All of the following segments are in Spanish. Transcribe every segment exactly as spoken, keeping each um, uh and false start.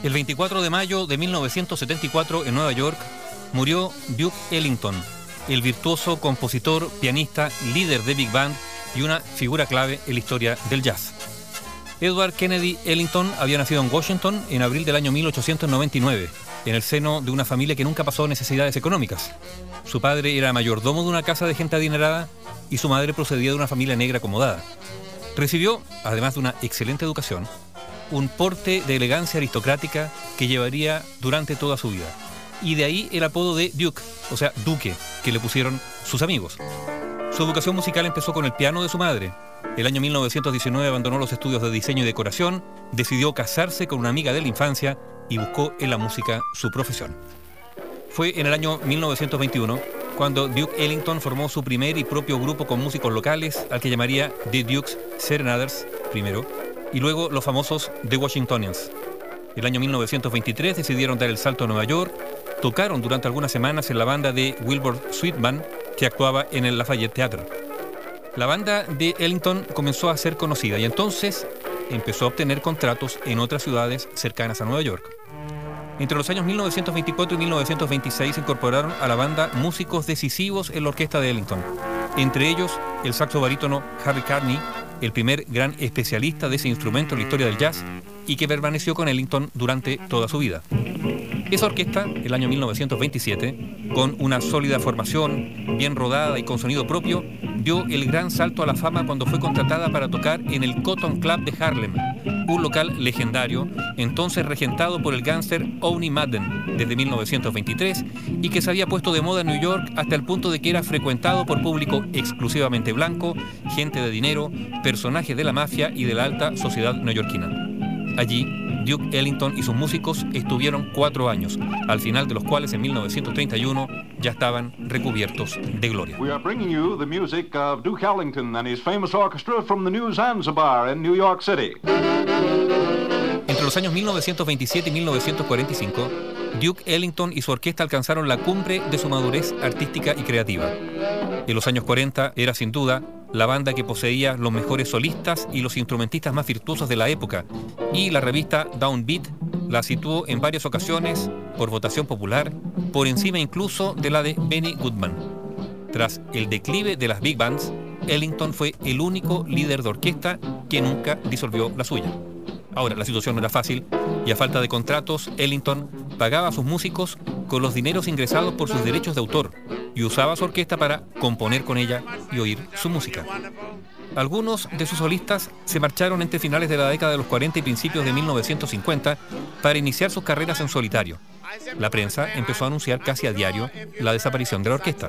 El veinticuatro de mayo de mil novecientos setenta y cuatro en Nueva York murió Duke Ellington, el virtuoso compositor, pianista, líder de Big Band y una figura clave en la historia del jazz. Edward Kennedy Ellington había nacido en Washington en abril del año mil ochocientos noventa y nueve, en el seno de una familia que nunca pasó necesidades económicas. Su padre era mayordomo de una casa de gente adinerada y su madre procedía de una familia negra acomodada. Recibió, además de una excelente educación, un porte de elegancia aristocrática que llevaría durante toda su vida. Y de ahí el apodo de Duke, o sea, Duque, que le pusieron sus amigos. Su educación musical empezó con el piano de su madre. El año mil novecientos diecinueve abandonó los estudios de diseño y decoración, decidió casarse con una amiga de la infancia y buscó en la música su profesión. Fue en el año mil novecientos veintiuno cuando Duke Ellington formó su primer y propio grupo con músicos locales, al que llamaría The Duke's Serenaders primero, y luego los famosos The Washingtonians. El año mil novecientos veintitrés decidieron dar el salto a Nueva York, tocaron durante algunas semanas en la banda de Wilbur Sweetman, que actuaba en el Lafayette Theatre. La banda de Ellington comenzó a ser conocida y entonces empezó a obtener contratos en otras ciudades cercanas a Nueva York. Entre los años mil novecientos veinticuatro y mil novecientos veintiséis se incorporaron a la banda músicos decisivos en la orquesta de Ellington, entre ellos el saxo barítono Harry Carney, el primer gran especialista de ese instrumento en la historia del jazz y que permaneció con Ellington durante toda su vida. Esa orquesta, el año mil novecientos veintisiete, con una sólida formación, bien rodada y con sonido propio, dio el gran salto a la fama cuando fue contratada para tocar en el Cotton Club de Harlem, un local legendario, entonces regentado por el gángster Owney Madden desde mil novecientos veintitrés y que se había puesto de moda en New York hasta el punto de que era frecuentado por público exclusivamente blanco, gente de dinero, personajes de la mafia y de la alta sociedad neoyorquina. Allí, Duke Ellington y sus músicos estuvieron cuatro años, al final de los cuales en mil novecientos treinta y uno ya estaban recubiertos de gloria. We are bringing you the music of Duke Ellington and his famous orchestra from the New Zanzibar in New York City. Entre los años mil novecientos veintisiete y mil novecientos cuarenta y cinco, Duke Ellington y su orquesta alcanzaron la cumbre de su madurez artística y creativa. En los años cuarenta era sin duda la banda que poseía los mejores solistas y los instrumentistas más virtuosos de la época, y la revista Downbeat la situó en varias ocasiones, por votación popular, por encima incluso de la de Benny Goodman. Tras el declive de las big bands, Ellington fue el único líder de orquesta que nunca disolvió la suya. Ahora, la situación no era fácil y a falta de contratos, Ellington pagaba a sus músicos con los dineros ingresados por sus derechos de autor y usaba su orquesta para componer con ella y oír su música. Algunos de sus solistas se marcharon entre finales de la década de los cuarenta y principios de mil novecientos cincuenta para iniciar sus carreras en solitario. La prensa empezó a anunciar casi a diario la desaparición de la orquesta.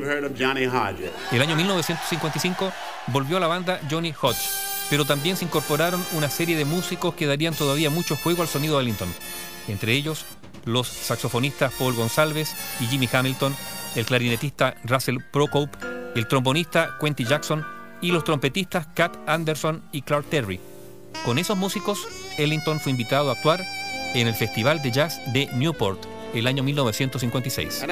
El año mil novecientos cincuenta y cinco volvió a la banda Johnny Hodge, pero también se incorporaron una serie de músicos que darían todavía mucho juego al sonido de Ellington. Entre ellos, los saxofonistas Paul Gonsalves y Jimmy Hamilton, el clarinetista Russell Procope, el trombonista Quentin Jackson y los trompetistas Cat Anderson y Clark Terry. Con esos músicos, Ellington fue invitado a actuar en el Festival de Jazz de Newport el año mil novecientos cincuenta y seis.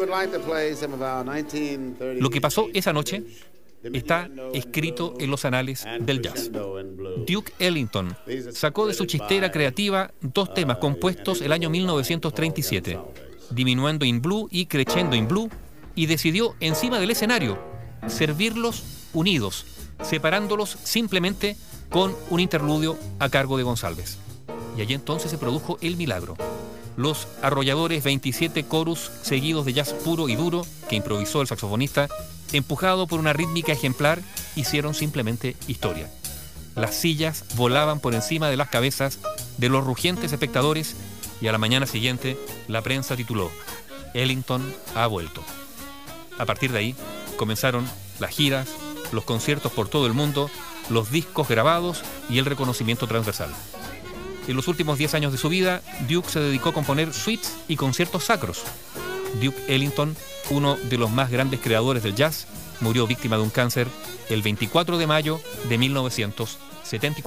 Lo que pasó esa noche está escrito en los anales del jazz. Duke Ellington sacó de su chistera creativa dos temas compuestos el año mil novecientos treinta y siete, Diminuendo in Blue y Crescendo in Blue, y decidió encima del escenario servirlos unidos, separándolos simplemente con un interludio a cargo de Gonsalves. Y allí entonces se produjo el milagro. Los arrolladores veintisiete chorus seguidos de jazz puro y duro que improvisó el saxofonista, empujado por una rítmica ejemplar, hicieron simplemente historia. Las sillas volaban por encima de las cabezas de los rugientes espectadores y a la mañana siguiente la prensa tituló «Ellington ha vuelto». A partir de ahí comenzaron las giras, los conciertos por todo el mundo, los discos grabados y el reconocimiento transversal. En los últimos diez años de su vida, Duke se dedicó a componer suites y conciertos sacros. Duke Ellington, uno de los más grandes creadores del jazz, murió víctima de un cáncer el veinticuatro de mayo de mil novecientos setenta y cuatro.